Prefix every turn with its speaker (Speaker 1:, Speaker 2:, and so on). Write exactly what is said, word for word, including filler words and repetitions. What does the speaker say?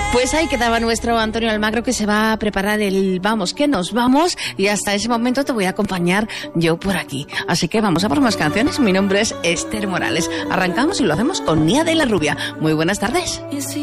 Speaker 1: Pues ahí quedaba nuestro Antonio Almagro, que se va a preparar el vamos, que nos vamos, y hasta ese momento te voy a acompañar yo por aquí. Así que vamos a por más canciones. Mi nombre es Esther Morales. Arrancamos y lo hacemos con Nia de la Rubia. Muy buenas tardes.